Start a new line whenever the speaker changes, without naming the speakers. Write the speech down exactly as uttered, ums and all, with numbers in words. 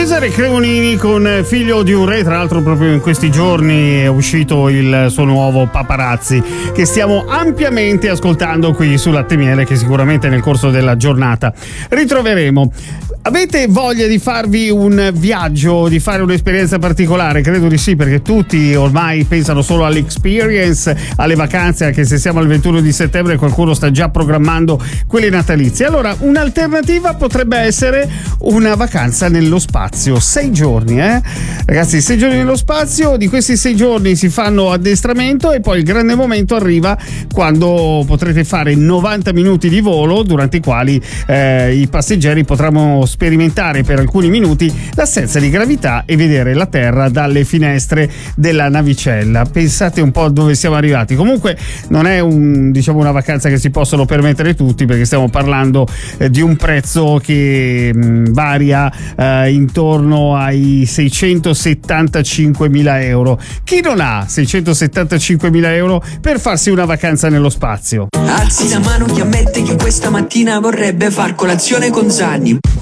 Cesare Cremonini con Figlio di un re, tra l'altro proprio in questi giorni è uscito il suo nuovo Paparazzi, che stiamo ampiamente ascoltando qui su Latte Miele, che sicuramente nel corso della giornata ritroveremo. Avete voglia di farvi un viaggio, di fare un'esperienza particolare? Credo di sì, perché tutti ormai pensano solo all'experience, alle vacanze, anche se siamo al ventuno di settembre e qualcuno sta già programmando quelle natalizie. Allora, un'alternativa potrebbe essere una vacanza nello spazio. Sei giorni, eh? Ragazzi, sei giorni nello spazio, di questi sei giorni si fanno addestramento e poi il grande momento arriva quando potrete fare novanta minuti di volo, durante i quali eh, i passeggeri potranno sperimentare per alcuni minuti l'assenza di gravità e vedere la Terra dalle finestre della navicella. Pensate un po' dove siamo arrivati. Comunque non è un, diciamo, una vacanza che si possono permettere tutti, perché stiamo parlando eh, di un prezzo che mh, varia eh, intorno ai seicentosettantacinquemila euro. Chi non ha seicentosettantacinquemila euro per farsi una vacanza nello spazio?
Alzi la mano chi ammette che questa mattina vorrebbe far colazione con Zanni.